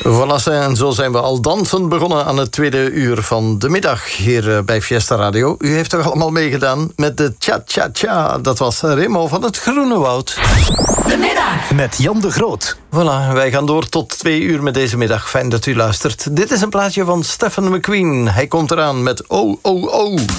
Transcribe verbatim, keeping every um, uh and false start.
Voilà, en zo zijn we al dansend begonnen aan het tweede uur van de middag hier bij Fiesta Radio. U heeft toch allemaal meegedaan met de cha-cha-cha. Dat was Remo van het Groene Woud. De middag met Jan de Groot. Voilà, wij gaan door tot twee uur met deze middag. Fijn dat u luistert. Dit is een plaatje van Stephen McQueen. Hij komt eraan met Oh, oh, oh.